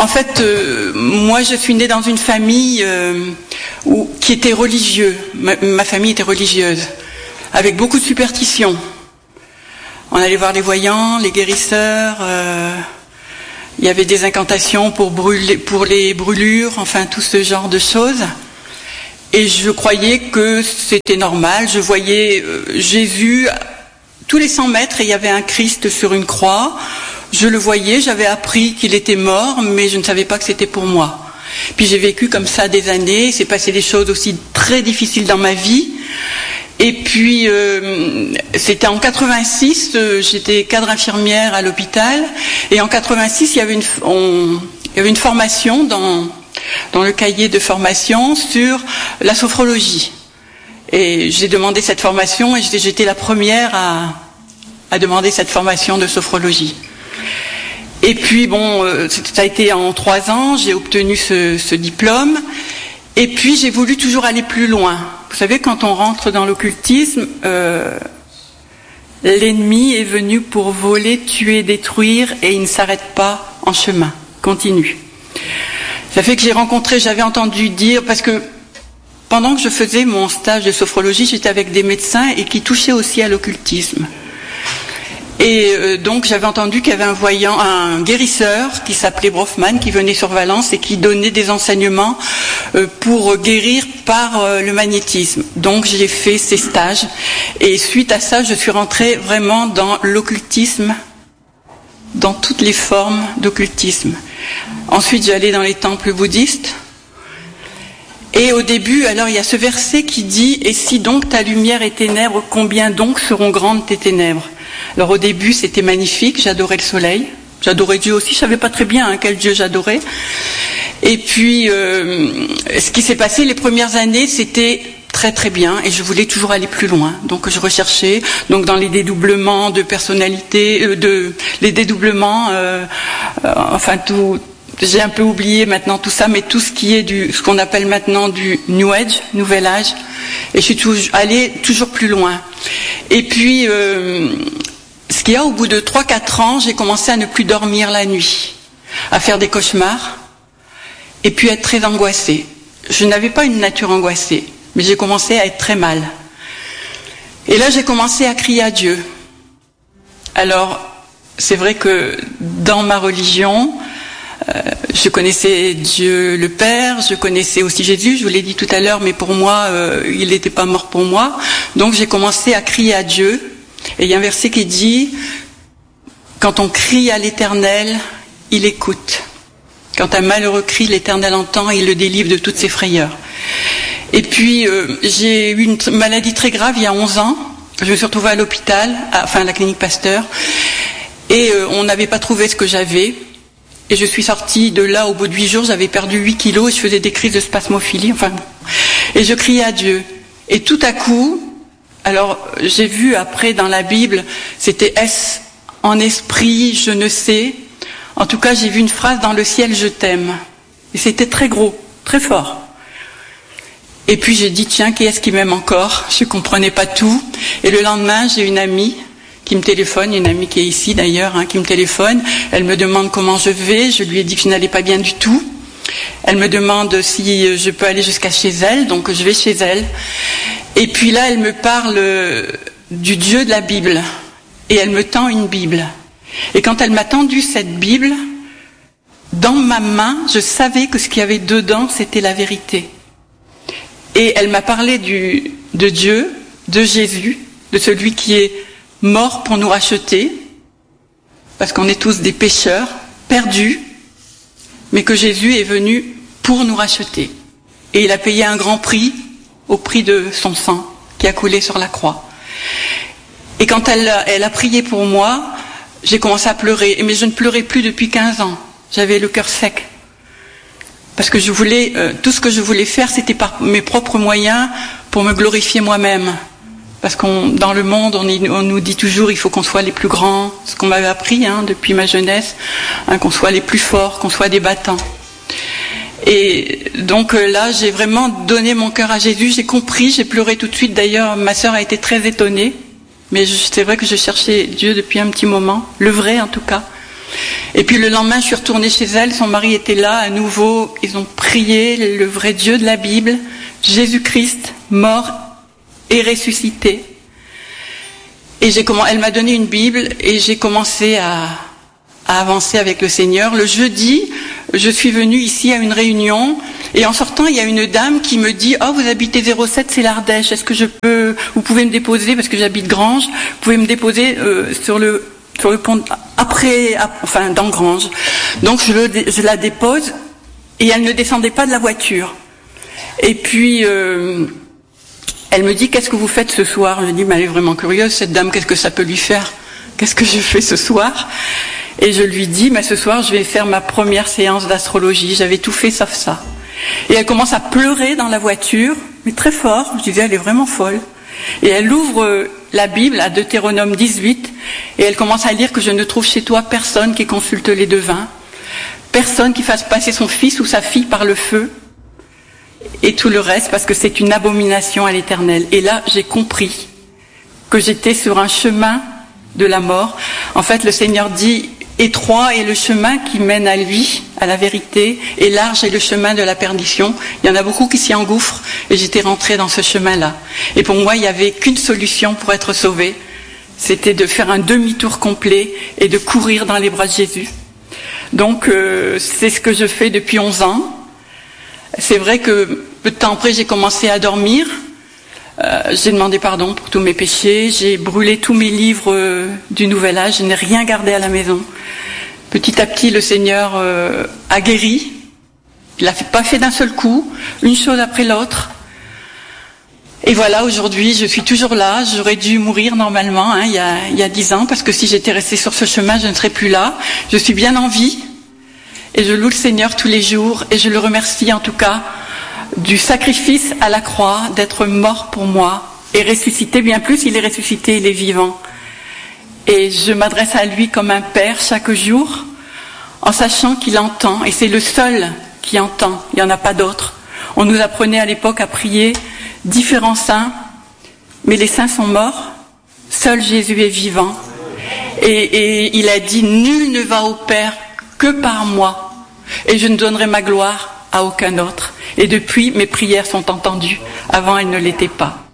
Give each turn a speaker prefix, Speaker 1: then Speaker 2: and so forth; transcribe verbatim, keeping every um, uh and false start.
Speaker 1: En fait, euh, moi je suis née dans une famille euh, où, qui était religieuse. Ma, ma famille était religieuse, avec beaucoup de superstitions. On allait voir les voyants, les guérisseurs, euh, il y avait des incantations pour, brûler, pour les brûlures, enfin tout ce genre de choses. Et je croyais que c'était normal. Je voyais euh, Jésus tous les cent mètres et il y avait un Christ sur une croix. Je le voyais, j'avais appris qu'il était mort, mais je ne savais pas que c'était pour moi. Puis j'ai vécu comme ça des années, il s'est passé des choses aussi très difficiles dans ma vie. Et puis, euh, c'était en quatre-vingt-six, euh, j'étais cadre infirmière à l'hôpital, et en quatre-vingt-six, il y avait une, on, il y avait une formation dans, dans le cahier de formation sur la sophrologie. Et j'ai demandé cette formation, et j'étais la première à, à demander cette formation de sophrologie. Et puis bon, euh, ça a été en trois ans, j'ai obtenu ce, ce diplôme, et puis j'ai voulu toujours aller plus loin. Vous savez, quand on rentre dans l'occultisme, euh, l'ennemi est venu pour voler, tuer, détruire, et il ne s'arrête pas en chemin, continue. Ça fait que j'ai rencontré, j'avais entendu dire, parce que pendant que je faisais mon stage de sophrologie, j'étais avec des médecins et qui touchaient aussi à l'occultisme. Et euh, donc j'avais entendu qu'il y avait un voyant, un guérisseur qui s'appelait Brofman, qui venait sur Valence et qui donnait des enseignements euh, pour guérir par euh, le magnétisme. Donc j'ai fait ces stages et suite à ça, je suis rentrée vraiment dans l'occultisme, dans toutes les formes d'occultisme. Ensuite, j'allais dans les temples bouddhistes. Et au début, alors il y a ce verset qui dit « Et si donc ta lumière est ténèbres, combien donc seront grandes tes ténèbres ?» Alors au début, c'était magnifique, j'adorais le soleil, j'adorais Dieu aussi, je savais pas très bien hein, quel Dieu j'adorais. Et puis, euh, ce qui s'est passé les premières années, c'était très très bien, et je voulais toujours aller plus loin. Donc je recherchais, donc dans les dédoublements de personnalité, euh, de les dédoublements, euh, euh, enfin tout. J'ai un peu oublié maintenant tout ça, mais tout ce qui est du, ce qu'on appelle maintenant du New Age, Nouvel Âge, et je suis toujours, allée toujours plus loin. Et puis, euh, ce qu'il y a, au bout de trois quatre ans, j'ai commencé à ne plus dormir la nuit, à faire des cauchemars, et puis être très angoissée. Je n'avais pas une nature angoissée, mais j'ai commencé à être très mal. Et là, j'ai commencé à crier à Dieu. Alors, c'est vrai que dans ma religion, Euh, je connaissais Dieu le Père, je connaissais aussi Jésus, je vous l'ai dit tout à l'heure, mais pour moi, euh, il n'était pas mort pour moi. Donc j'ai commencé à crier à Dieu. Et il y a un verset qui dit, quand on crie à l'Éternel, il écoute. Quand un malheureux crie, l'Éternel entend et il le délivre de toutes ses frayeurs. Et puis, euh, j'ai eu une maladie très grave il y a onze ans. Je me suis retrouvée à l'hôpital, à, enfin à la clinique Pasteur, et euh, on n'avait pas trouvé ce que j'avais. Et je suis sortie de là au bout de huit jours, j'avais perdu huit kilos et je faisais des crises de spasmophilie, enfin, et je criais à Dieu. Et tout à coup, alors j'ai vu après dans la Bible, c'était est-ce en esprit, je ne sais. En tout cas, j'ai vu une phrase dans le ciel, je t'aime. Et c'était très gros, très fort. Et puis j'ai dit, tiens, qui est-ce qui m'aime encore? Je ne comprenais pas tout. Et le lendemain, j'ai une amie qui me téléphone, une amie qui est ici d'ailleurs, hein, qui me téléphone. Elle me demande comment je vais. Je lui ai dit que je n'allais pas bien du tout. Elle me demande si je peux aller jusqu'à chez elle, donc je vais chez elle. Et puis là, elle me parle du Dieu de la Bible. Et elle me tend une Bible. Et quand elle m'a tendu cette Bible, dans ma main, je savais que ce qu'il y avait dedans, c'était la vérité. Et elle m'a parlé du, de Dieu, de Jésus, de celui qui est mort pour nous racheter, parce qu'on est tous des pécheurs, perdus, mais que Jésus est venu pour nous racheter. Et il a payé un grand prix, au prix de son sang, qui a coulé sur la croix. Et quand elle, elle a prié pour moi, j'ai commencé à pleurer. Mais je ne pleurais plus depuis quinze ans. J'avais le cœur sec. Parce que je voulais, euh, tout ce que je voulais faire, c'était par mes propres moyens, pour me glorifier moi-même. Parce qu'on, dans le monde, on, y, on nous dit toujours il faut qu'on soit les plus grands, ce qu'on m'avait appris hein, depuis ma jeunesse, hein, qu'on soit les plus forts, qu'on soit des battants. Et donc euh, là, j'ai vraiment donné mon cœur à Jésus, j'ai compris, j'ai pleuré tout de suite. D'ailleurs, ma sœur a été très étonnée, mais je, c'est vrai que je cherchais Dieu depuis un petit moment, le vrai en tout cas. Et puis le lendemain, je suis retournée chez elle, son mari était là, à nouveau, ils ont prié le vrai Dieu de la Bible, Jésus-Christ, mort et ressuscité. Et j'ai comment, elle m'a donné une Bible et j'ai commencé à, à avancer avec le Seigneur. Le jeudi, je suis venue ici à une réunion et en sortant, il y a une dame qui me dit « Oh, vous habitez zéro sept, c'est l'Ardèche, est-ce que je peux, vous pouvez me déposer, parce que j'habite Granges, vous pouvez me déposer euh, sur le sur le pont, après, enfin dans Granges. » Donc je, le, je la dépose et elle ne descendait pas de la voiture. Et puis... Euh, Elle me dit, qu'est-ce que vous faites ce soir? Je dis, mais elle est vraiment curieuse, cette dame, qu'est-ce que ça peut lui faire? Qu'est-ce que je fais ce soir? Et je lui dis, mais ce soir, je vais faire ma première séance d'astrologie. J'avais tout fait sauf ça. Et elle commence à pleurer dans la voiture, mais très fort. Je disais, elle est vraiment folle. Et elle ouvre la Bible à Deutéronome dix-huit, et elle commence à lire que je ne trouve chez toi personne qui consulte les devins, personne qui fasse passer son fils ou sa fille par le feu, et tout le reste, parce que c'est une abomination à l'Éternel. Et là, j'ai compris que j'étais sur un chemin de la mort. En fait, le Seigneur dit, étroit est le chemin qui mène à lui, à la vérité, et large est le chemin de la perdition. Il y en a beaucoup qui s'y engouffrent, et j'étais rentrée dans ce chemin-là. Et pour moi, il n'y avait qu'une solution pour être sauvée, c'était de faire un demi-tour complet et de courir dans les bras de Jésus. Donc, euh, c'est ce que je fais depuis onze ans. C'est vrai que peu de temps après, j'ai commencé à dormir. Euh, j'ai demandé pardon pour tous mes péchés. J'ai brûlé tous mes livres euh, du Nouvel Âge. Je n'ai rien gardé à la maison. Petit à petit, le Seigneur euh, a guéri. Il l'a pas fait d'un seul coup, une chose après l'autre. Et voilà, aujourd'hui, je suis toujours là. J'aurais dû mourir normalement, hein, il y a, il y a dix ans, parce que si j'étais restée sur ce chemin, je ne serais plus là. Je suis bien en vie. Et je loue le Seigneur tous les jours, et je le remercie en tout cas du sacrifice à la croix, d'être mort pour moi, et ressuscité, bien plus, il est ressuscité, il est vivant. Et je m'adresse à lui comme un père chaque jour, en sachant qu'il entend, et c'est le seul qui entend, il n'y en a pas d'autre. On nous apprenait à l'époque à prier différents saints, mais les saints sont morts, seul Jésus est vivant. Et, et il a dit, nul ne va au Père que par moi, et je ne donnerai ma gloire à aucun autre. Et depuis, mes prières sont entendues. Avant, elles ne l'étaient pas.